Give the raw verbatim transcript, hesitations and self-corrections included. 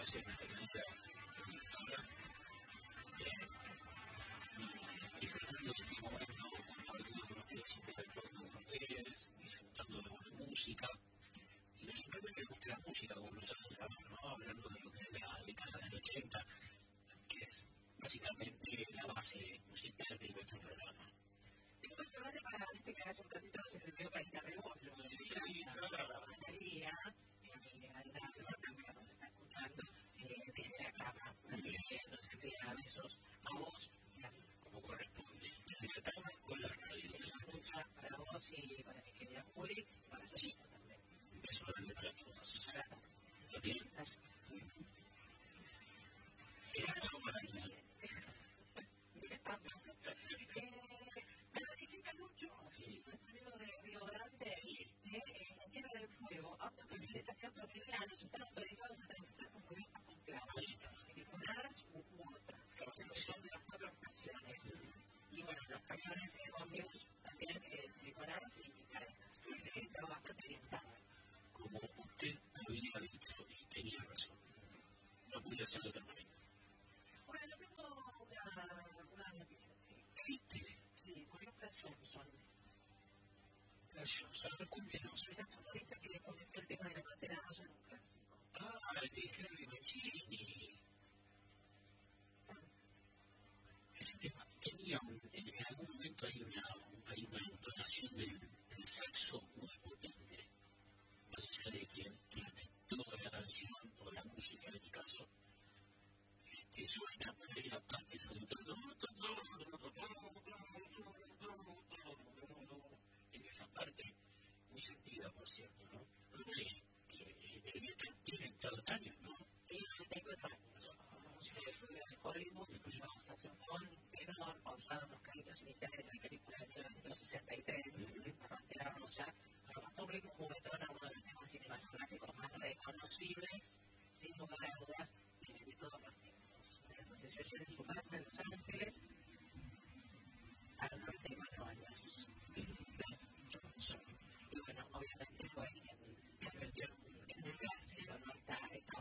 hacer una carrera directora y disfrutando de este momento compartido con ustedes, interactuando con ustedes, disfrutando de buena música. Y nos encanta que nuestra música, como nos hacen saber, ¿no? Hablando de lo que es la década del ochenta, que es básicamente la base musical de nuestro programa. Digo, solamente para este que hace un ratito se te veo para Interrebollo. Sí, claro. La batería, y Alejandro también nos está escuchando desde la cama. Así que nos envía besos a vos y a mí. Como corresponde. Desde la cama con la radio. Besos mucha para vos y para mi querida Juli y para Sallita también. Un beso grande para todos. ¿Está bien? Es algo para mí. Estamos. Me notifica mucho. Sí. Nuestro amigo de Río Grande, Sí. de en Tierra del Fuego, autocamionetas y autolivianos están autorizados a transitar con cubiertas con clavos, siliconadas u otras, son de las cuatro estaciones. Y bueno, los camiones y ómnibus también eh, siliconadas y cadenas. Sí, sí, está bastante orientado. Como usted había dicho y tenía razón, no pude hacer de otra manera. Bueno, yo tengo una, una noticia. ¿Triste? Sí, murió Flash Johnson. Flash Johnson, a ver, cuéntenos. El saxofonista que convirtió el tema de la Pantera Rosa en un clásico. Ah, el de Henry Mancini. Ese tema tenía un, en, en algún momento hay una, hay una entonación del, del saxo muy potente. Más allá de que durante toda la canción o la música en este caso, este, suena por ahí la parte esa de en esa parte muy sentida, por cierto, ¿no? Porque tiene entrado años, ¿no? Tiene noventa y cuatro años. Músico de estudio de Hollywood, incluyó un saxofón, tenor, pausado en los créditos iniciales de la película de mil novecientos sesenta y tres, La Pantera Rosa, arrojó un ritmo juguetón a uno de los temas cinematográficos más reconocibles, sin lugar a dudas, y de todos los tiempos. Falleció ayer en su casa en Los Ángeles,